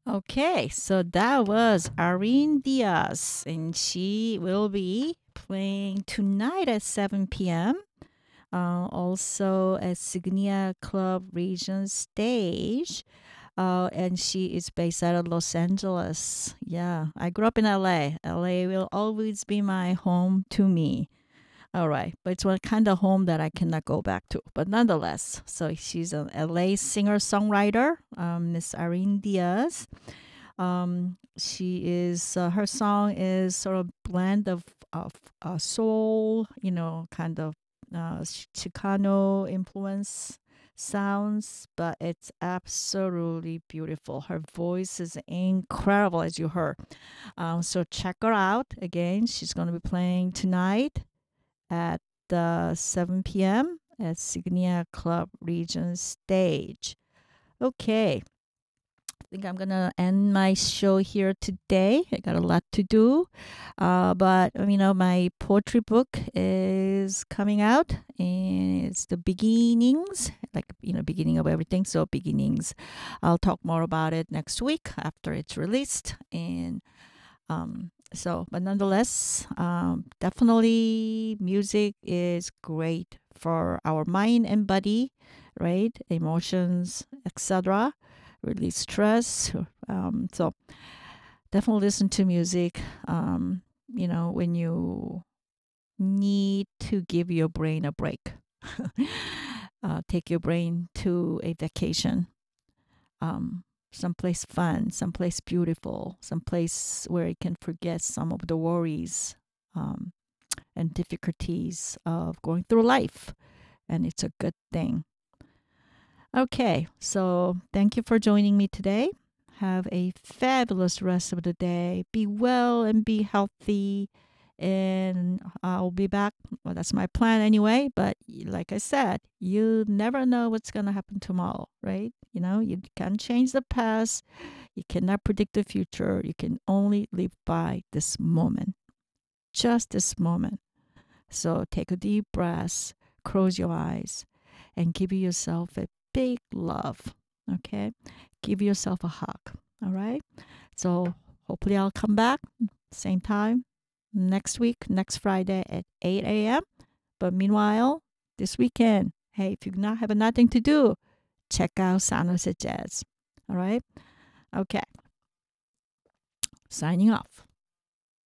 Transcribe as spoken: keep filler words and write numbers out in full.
Okay, so that was Irene Diaz, and she will be playing tonight at seven p m. Uh, also at Signia Club Region Stage. Uh, and she is based out of Los Angeles. Yeah, I grew up in L A. L A will always be my home to me. All right, but it's one kind of home that I cannot go back to. But nonetheless, so she's an L A singer songwriter, um, Miss Irene Diaz. Um, she is uh, her song is sort of blend of of uh, soul, you know, kind of uh, Chicano influence sounds, but it's absolutely beautiful. Her voice is incredible, as you heard. Um, so check her out again. She's going to be playing tonight at uh, seven p m at Signia Club Region Stage. Okay, I think I'm gonna end my show here today. I got a lot to do, uh, but you know my poetry book is coming out, and it's the beginnings, like you know, beginning of everything. So beginnings. I'll talk more about it next week after it's released, and um, so, but nonetheless, um, definitely music is great for our mind and body, right? Emotions, et cetera. Release stress. Um, so definitely listen to music. Um, you know, when you need to give your brain a break, uh, take your brain to a vacation. Um, Someplace fun, someplace beautiful, someplace where you can forget some of the worries um, and difficulties of going through life. And it's a good thing. Okay, so thank you for joining me today. Have a fabulous rest of the day. Be well and be healthy. And I'll be back. Well, that's my plan anyway. But like I said, you never know what's going to happen tomorrow, right? You know, you can't change the past. You cannot predict the future. You can only live by this moment, just this moment. So take a deep breath, close your eyes, and give yourself a big love. Okay? Give yourself a hug. All right? So hopefully I'll come back same time next week, next Friday at eight a m. But meanwhile, this weekend, hey, if you not have nothing to do, check out San Jose Jazz. All right? Okay. Signing off.